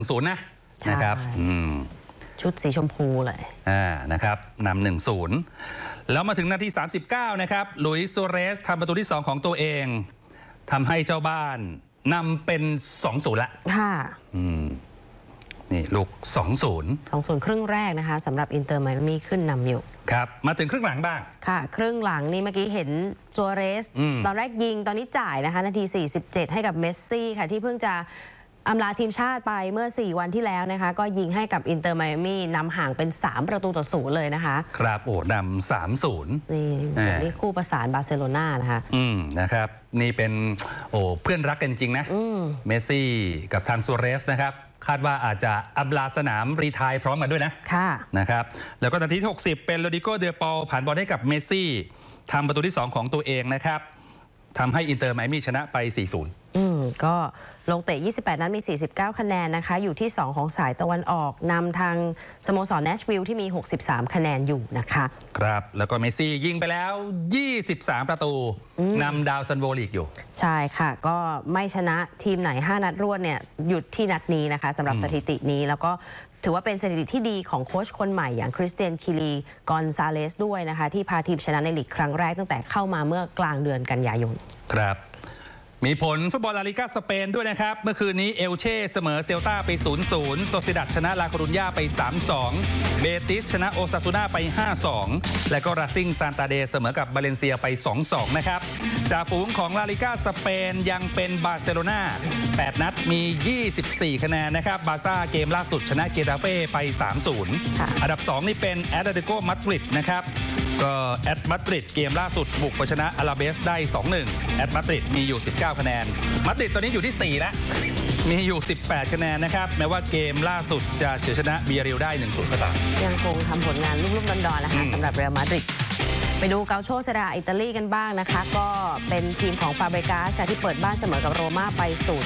0นะนะครับชุดสีชมพูเลยนะครับนำ 1-0 แล้วมาถึงนาที 39 นะครับหลุยส์ ซัวเรสทำประตูที่ 2 ของตัวเองทำให้เจ้าบ้านนำเป็น 2-0 ละค่ะนี่ลูก 2-0 ครึ่งแรกนะคะสำหรับอินเตอร์ไมอามี่ขึ้นนำอยู่ครับมาถึงครึ่งหลังบ้างค่ะครึ่งหลังนี่เมื่อกี้เห็นซัวเรสตอนแรกยิงตอนนี้จ่ายนะคะนาที 47 ให้กับเมสซี่ค่ะที่เพิ่งจะอำลาทีมชาติไปเมื่อ4 วันที่แล้วนะคะก็ยิงให้กับอินเตอร์ไมอามี่นำห่างเป็น3-0เลยนะคะครับโอ้นำ 3-0 นี่คู่ประสานบาร์เซโลนานะคะนะครับนี่เป็นเพื่อนรักกันจริงนะเมสซี่กับทางซัวเรสนะครับคาดว่าอาจจะอำลาสนามรีไทร์พร้อมกันด้วยนะนะครับแล้วก็นาทีที่60เป็นโรดิโก เดปอลผ่านบอลให้กับเมสซี่ทำประตูที่ 2 ของตัวเองนะครับทำให้อินเตอร์ไมอามี่ชนะไป 4-0 ก็ลงเตะ28 นัดมี49 คะแนนนะคะอยู่ที่2ของสายตะวันออกนำทางสโมสรแนชวิลล์ที่มี63 คะแนนอยู่นะคะครับแล้วก็เมสซี่ยิงไปแล้ว23 ประตูนำดาวซันโวลีกอยู่ใช่ค่ะก็ไม่ชนะทีมไหน5 นัดรวดเนี่ยหยุดที่นัดนี้นะคะสำหรับสถิตินี้แล้วก็ถือว่าเป็นสถิติที่ดีของโค้ชคนใหม่อย่างคริสเตียน คิลีกอนซาเลสด้วยนะคะที่พาทีมชนะในลีกครั้งแรกตั้งแต่เข้ามาเมื่อกลางเดือนกันยายนครับมีผลฟุตบอลลาลิก้าสเปนด้วยนะครับเมื่อคืนนี้เอลเช่เสมอเซลตาไป 0-0 โซซิดัดชนะลาคอรุญญาไป 3-2 เบติสชนะโอซาซูนาไป 5-2 และก็ราซิงซานตาเดเสมอกับบาเลนเซียไป 2-2 นะครับจ่าฝูงของลาลิก้าสเปนยังเป็นบาร์เซโลนา8 นัดมี 24 คะแนนนะครับบาร์ซ่าเกมล่าสุดชนะเกตาเฟ่ไป 3-0 อันดับ 2 นี่เป็นแอตเลติโกมาดริดนะครับก็แอตมาดริดเกมล่าสุดบุกไปชนะอาราเบสได้ 2-1 แอตมาดริดมีอยู่19 คะแนนมาดริดตอนนี้อยู่ที่4แล้วมีอยู่18 คะแนนนะครับแม้ว่าเกมล่าสุดจะเฉือนชนะเบียริลได้ 1-0 ก็ตามยังคงทำผลงานลุ่มๆดอนๆนะคะสำหรับเรอัลมาดริดไปดูเกาโชเซเรียอิตาลีกันบ้างนะคะก็เป็นทีมของฟาเบรกาสค่ะที่เปิดบ้านเสมอกับโรม่าไป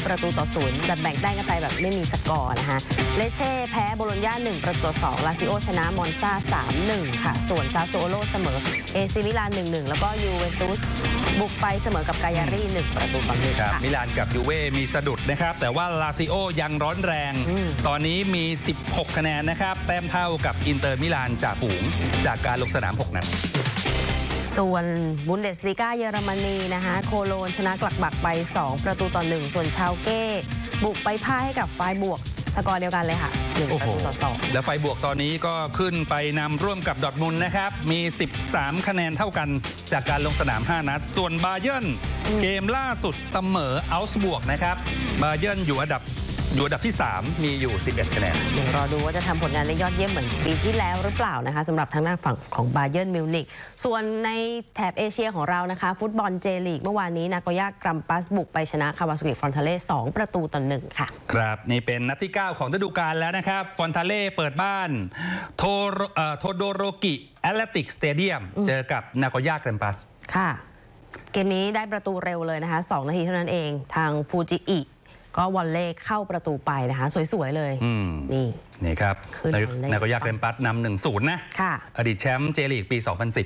0-0แบบแบ่งได้กันไปแบบไม่มีสกอร์นะคะเลเช่แพ้โบโลญญา1-2ลาซิโอชนะมอนซา 3-1 ค่ะส่วนซาโซโลเสมอเอซิมิลาน 1-1 แล้วก็ยูเวนตุสบุกไปเสมอกับกายารี่1-1 ค่ะมิลานกับยูเว่มีสะดุดนะครับแต่ว่าลาซิโอยังร้อนแรงตอนนี้มี16 คะแนนนะครับแต้มเท่ากับอินเตอร์มิลานจ่าฝูงจากการลงสนาม6 นัดส่วนบุนเดสลีกาเยอรมนีนะคะโคโลนชนะกลักบักไป2-1ส่วนชาวเก้บุกไปพ่ายให้กับไฟบวกสกอร์เดียวกันเลยค่ะ1-2 และไฟบวกตอนนี้ก็ขึ้นไปนำร่วมกับดอร์ทมุนด์นะครับมี13 คะแนนเท่ากันจากการลงสนาม5 นัดส่วนบาเยิร์นเกมล่าสุดเสมออัลส์บวกนะครับบาเยิร์นอยู่อันดับที่ 3มีอยู่11 คะแนนเดี๋ยวรอดูว่าจะทำผลงานได้ยอดเยี่ยมเหมือนปีที่แล้วหรือเปล่านะคะสำหรับทางด้านฝั่งของบาเยิร์นมิวนิกส่วนในแถบเอเชียของเรานะคะฟุตบอลเจลีกเมื่อวานนี้นาโกย่ากรัมปัสบุกไปชนะคาวาซากิฟรอนทาเล่2-1ค่ะครับนี่เป็นนัดที่ 9 ของฤดูกาลแล้วนะครับฟรอนทาเล่เปิดบ้านโทโดโรกิแอตเลติกสเตเดียมเจอกับนาโกย่ากรัมปัสค่ะเกมนี้ได้ประตูเร็วเลยนะคะ2 นาทีเท่านั้นเองทางฟูจิอิก็วอลเล่เข้าประตูไปนะคะสวยๆเลยนี่ครับนาโกย่าเรมปัสนำ 1-0 นะอดีตแชมป์เจลีกปี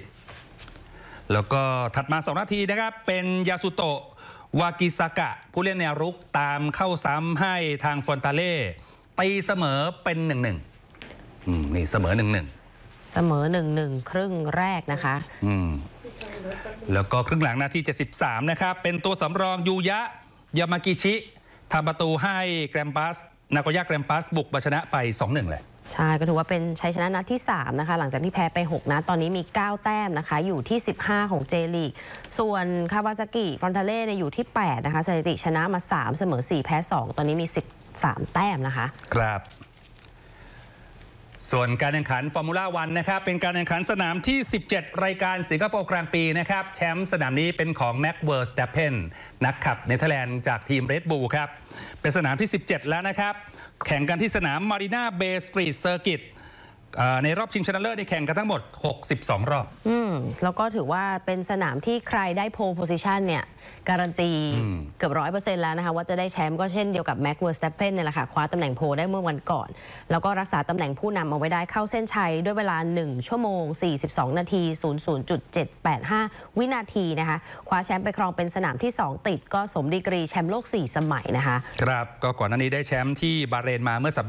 2010 แล้วก็ถัดมา 2 นาทีนะครับเป็นยาสุโตะวากิซากะผู้เล่นแนวรุกตามเข้าซ้ำให้ทางฟรอนตาเล่ตีเสมอเป็น 1-1นี่เสมอ 1-1 ครึ่งแรกนะคะแล้วก็ครึ่งหลังนาที 73 นะครับเป็นตัวสำรองยูยะยามากิชิทำประตูให้แกรมปัสนาโกย่าแกรมปัสบุกมาชนะไป 2-1 เลยใช่ก็ถือว่าเป็นชัยชนะนัดที่3นะคะหลังจากที่แพ้ไป6 นัดตอนนี้มี9 แต้มนะคะอยู่ที่15ของเจลีกส่วนคาวาซากิฟรอนทาเล่อยู่ที่8นะคะสถิติชนะมา3เสมอ4แพ้2ตอนนี้มี13 แต้มนะคะครับส่วนการแข่งขันฟอร์มูล่าวันนะครับเป็นการแข่งขันสนามที่17รายการสิงคโปร์กลางปีนะครับแชมป์สนามนี้เป็นของแม็กเวอร์สแตปเพนนักขับเนเธอร์แลนด์จากทีมเรดบูลครับเป็นสนามที่17แล้วนะครับแข่งกันที่สนามมารีนาเบย์สตรีทเซอร์กิตในรอบชิงชนะเลิศแข่งกันทั้งหมด62 รอบแล้วก็ถือว่าเป็นสนามที่ใครได้โพลโพซิชันเนี่ยการันตีเกือบ100%แล้วนะคะว่าจะได้แชมป์ก็เช่นเดียวกับแม็กซ์ เวอร์สแตปเพนเนี่ยแหละค่ะคว้าตำแหน่งโพลได้เมื่อวันก่อน แล้วก็รักษาตำแหน่งผู้นำเอาไว้ได้เข้าเส้นชัยด้วยเวลา1 ชั่วโมง 42 นาที 00.785 วินาทีนะคะคว้าแชมป์ไปครองเป็นสนามที่ 2 ติดก็สมดีกรีแชมป์โลก 4 สมัยนะคะครับก็ก่อนหน้านี้ได้แชมป์ที่บาห์เรนมาเมื่อสัป